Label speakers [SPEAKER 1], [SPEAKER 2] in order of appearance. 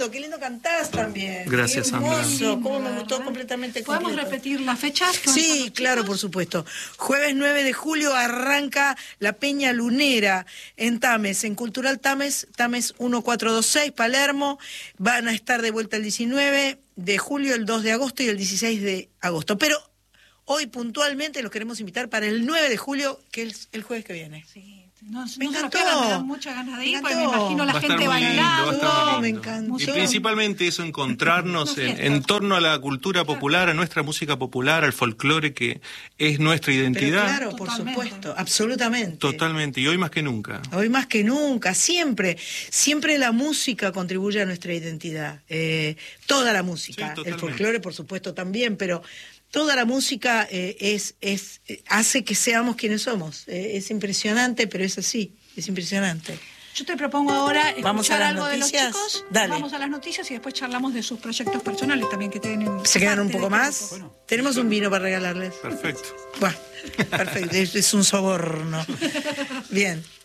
[SPEAKER 1] qué lindo cantás también.
[SPEAKER 2] Gracias,
[SPEAKER 1] qué hermoso,
[SPEAKER 2] Sandra.
[SPEAKER 1] cómo me gustó completamente.
[SPEAKER 3] ¿Podemos
[SPEAKER 1] completo.
[SPEAKER 3] repetir las fechas?
[SPEAKER 1] Sí, claro, por supuesto. Jueves 9 de julio arranca la Peña Lunera en Tames, en Cultural Tames, Tames 1426, Palermo. Van a estar de vuelta el 19 de julio, el 2 de agosto y el 16 de agosto. Pero hoy puntualmente los queremos invitar para el 9 de julio, que es el jueves que viene.
[SPEAKER 3] Sí. No
[SPEAKER 1] Me
[SPEAKER 3] se lo
[SPEAKER 1] encantó.
[SPEAKER 3] pierdan, me dan muchas ganas de ir, porque me
[SPEAKER 1] encantó.
[SPEAKER 3] imagino la
[SPEAKER 2] Va a estar
[SPEAKER 3] gente
[SPEAKER 2] muy lindo,
[SPEAKER 3] bailando.
[SPEAKER 2] va a estar muy
[SPEAKER 1] Me
[SPEAKER 2] lindo.
[SPEAKER 1] encantó.
[SPEAKER 2] Y principalmente eso, encontrarnos
[SPEAKER 3] Una fiesta.
[SPEAKER 2] en torno a la cultura popular, a nuestra música popular, al folclore que es nuestra
[SPEAKER 1] Pero
[SPEAKER 2] identidad.
[SPEAKER 1] claro, por
[SPEAKER 3] Totalmente.
[SPEAKER 1] supuesto, absolutamente.
[SPEAKER 2] Totalmente, y hoy más que nunca.
[SPEAKER 1] Hoy más que nunca, siempre la música contribuye a nuestra identidad. Toda la música,
[SPEAKER 2] Sí,
[SPEAKER 1] el
[SPEAKER 2] totalmente.
[SPEAKER 1] folclore por supuesto también, pero toda la música hace que seamos quienes somos. Es impresionante, pero es así, es impresionante.
[SPEAKER 3] Yo te propongo ahora
[SPEAKER 1] Vamos a
[SPEAKER 3] escuchar
[SPEAKER 1] las
[SPEAKER 3] algo de los
[SPEAKER 1] noticias.
[SPEAKER 3] chicos.
[SPEAKER 1] Dale.
[SPEAKER 3] Vamos a las noticias y después charlamos de sus proyectos personales también que tienen.
[SPEAKER 1] ¿Se quedan un
[SPEAKER 3] parte
[SPEAKER 1] poco
[SPEAKER 3] de
[SPEAKER 1] más?
[SPEAKER 3] este grupo.
[SPEAKER 1] Tenemos un vino para regalarles.
[SPEAKER 2] Perfecto.
[SPEAKER 1] Bueno, perfecto, es un soborno. Bien.